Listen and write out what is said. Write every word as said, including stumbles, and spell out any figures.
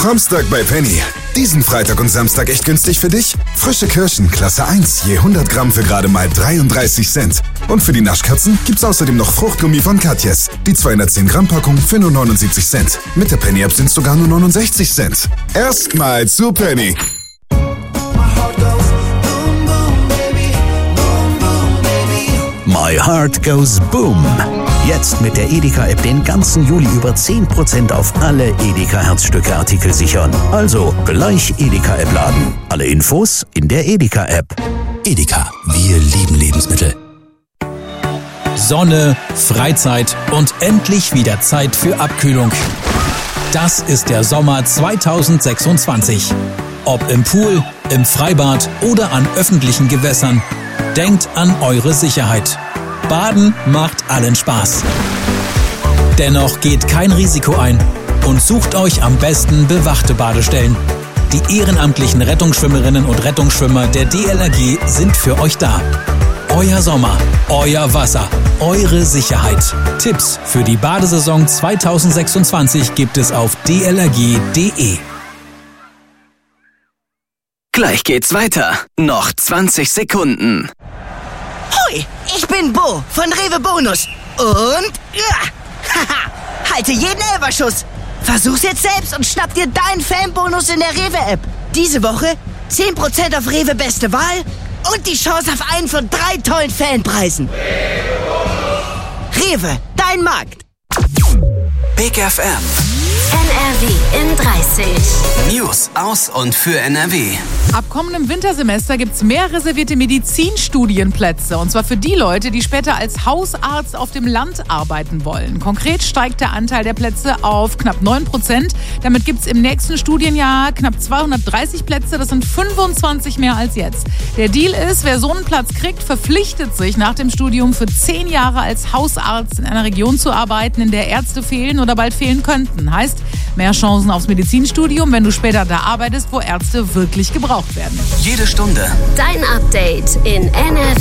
Samstag bei Penny. Diesen Freitag und Samstag echt günstig für dich? Frische Kirschen, Klasse eins, je hundert Gramm für gerade mal dreiunddreißig Cent. Und für die Naschkatzen gibt's außerdem noch Fruchtgummi von Katjes. Die zweihundertzehn Gramm Packung für nur neunundsiebzig Cent. Mit der Penny-App sind's sogar nur neunundsechzig Cent. Erstmal zu Penny. My Heart Goes Boom. Jetzt mit der Edeka-App den ganzen Juli über zehn Prozent auf alle Edeka-Herzstücke-Artikel sichern. Also gleich Edeka-App laden. Alle Infos in der Edeka-App. Edeka, wir lieben Lebensmittel. Sonne, Freizeit und endlich wieder Zeit für Abkühlung. Das ist der Sommer zweitausendsechsundzwanzig. Ob im Pool, im Freibad oder an öffentlichen Gewässern. Denkt an eure Sicherheit. Baden macht allen Spaß. Dennoch geht kein Risiko ein und sucht euch am besten bewachte Badestellen. Die ehrenamtlichen Rettungsschwimmerinnen und Rettungsschwimmer der D L R G sind für euch da. Euer Sommer, euer Wasser, eure Sicherheit. Tipps für die Badesaison zweitausendsechsundzwanzig gibt es auf d l r g punkt d e. Gleich geht's weiter. Noch zwanzig Sekunden. Hoi, ich bin Bo von Rewe Bonus. Und ja, haha, halte jeden Elferschuss. Versuch's jetzt selbst und schnapp dir deinen Fanbonus in der Rewe-App. Diese Woche zehn Prozent auf Rewe Beste Wahl und die Chance auf einen von drei tollen Fanpreisen. Rewe, dein Markt. Big F M. N R W in dreißig. News aus und für N R W. Ab kommendem Wintersemester gibt's mehr reservierte Medizinstudienplätze. Und zwar für die Leute, die später als Hausarzt auf dem Land arbeiten wollen. Konkret steigt der Anteil der Plätze auf knapp neun Prozent. Damit gibt's im nächsten Studienjahr knapp zweihundertdreißig Plätze. Das sind fünfundzwanzig mehr als jetzt. Der Deal ist, wer so einen Platz kriegt, verpflichtet sich nach dem Studium für zehn Jahre als Hausarzt in einer Region zu arbeiten, in der Ärzte fehlen oder bald fehlen könnten. Heißt, mehr Chancen aufs Medizinstudium, wenn du später da arbeitest, wo Ärzte wirklich gebraucht werden. Jede Stunde Dein Update in N R W.